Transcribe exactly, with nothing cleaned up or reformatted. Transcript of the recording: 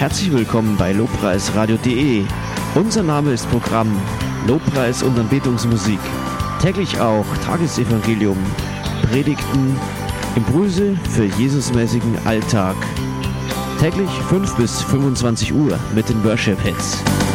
Herzlich willkommen bei lobpreisradio punkt de. Unser Name ist Programm Lobpreis und Anbetungsmusik. Täglich auch Tagesevangelium, Predigten, Impulse für Jesusmäßigen Alltag. Täglich fünf bis fünfundzwanzig Uhr mit den Worship Hits.